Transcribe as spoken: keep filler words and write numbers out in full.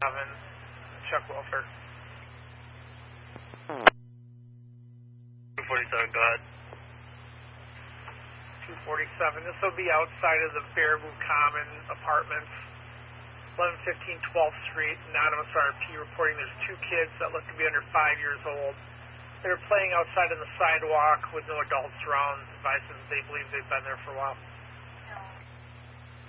seven, Chuck Welfare. two forty-seven, go ahead. two forty-seven, this will be outside of the Baraboo Common Apartments, eleven fifteen twelfth Street, anonymous R P reporting there's two kids that look to be under five years old. They're playing outside on the sidewalk with no adults around. Advices they believe they've been there for a while.